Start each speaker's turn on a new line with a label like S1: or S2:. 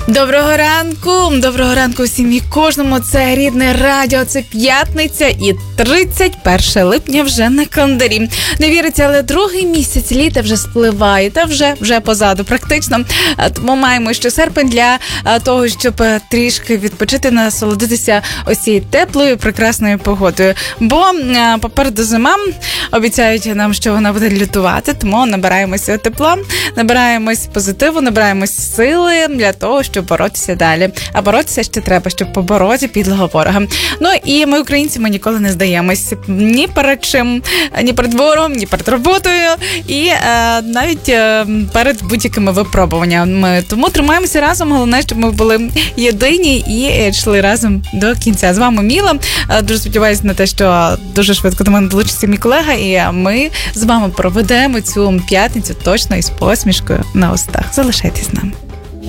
S1: Доброго ранку всім і кожному. Це Рідне Радіо, це п'ятниця і 31 липня вже на календарі. Не віриться, але другий місяць літа вже спливає, та вже позаду практично. Тому маємо ще серпень для того, щоб трішки відпочити, насолодитися ось цією теплою, прекрасною погодою. Бо попереду зима, обіцяють нам, що вона буде лютувати, тому набираємося тепла, набираємось позитиву, набираємось сили для того, щоб боротися далі. А боротися ще треба, щоб побороти підлого ворога. Ну і ми, українці, ми ніколи не здаємось ні перед чим, ні перед ворогом, ні перед роботою і навіть перед будь-якими випробуваннями. Тому тримаємося разом, головне, щоб ми були єдині і йшли разом до кінця. З вами Міла. Дуже сподіваюся на те, що дуже швидко до мене долучиться мій колега, і ми з вами проведемо цю п'ятницю точно із посмішкою на устах. Залишайтесь з нами.